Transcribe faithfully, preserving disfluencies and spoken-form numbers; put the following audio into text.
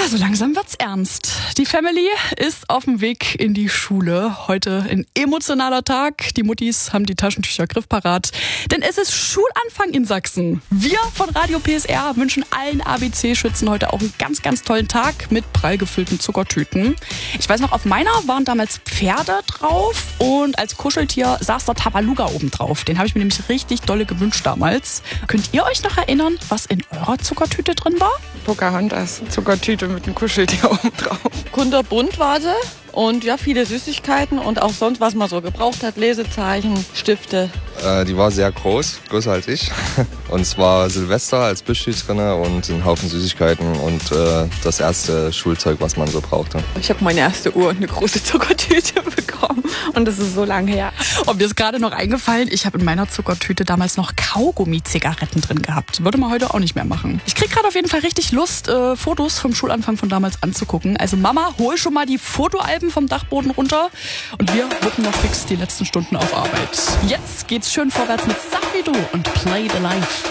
so langsam wird's ernst. Die Family ist auf dem Weg in die Schule. Heute ein emotionaler Tag. Die Muttis haben die Taschentücher griffparat. Denn es ist Schulanfang in Sachsen. Wir von Radio P S R wünschen allen A B C-Schützen heute auch einen ganz, ganz tollen Tag mit prall gefüllten Zuckertüten. Ich weiß noch, auf meiner waren damals Pferde drauf und als Kuscheltier saß der Tabaluga oben drauf. Den habe ich mir nämlich richtig dolle gewünscht damals. Könnt ihr euch noch erinnern, was in eurer Zuckertüte drin war? Pocahontas Zuckertüte mit einem Kuscheltier oben drauf. Kunterbunt war sie und ja, viele Süßigkeiten und auch sonst, was man so gebraucht hat, Lesezeichen, Stifte. Äh, die war sehr groß, größer als ich. Und es war Silvester als Büschli drin und ein Haufen Süßigkeiten und äh, das erste Schulzeug, was man so brauchte. Ich habe meine erste Uhr und eine große Zuckertüte bekommen und das ist so lange her. Und mir ist gerade noch eingefallen, ich habe in meiner Zuckertüte damals noch Kaugummi-Zigaretten drin gehabt. Würde man heute auch nicht mehr machen. Ich krieg gerade auf jeden Fall richtig Lust, äh, Fotos vom Schulanfang von damals anzugucken. Also Mama, hol schon mal die Fotoalben vom Dachboden runter und wir wuppen noch fix die letzten Stunden auf Arbeit. Jetzt geht's schön vorwärts mit Sag wie du und Play the Life.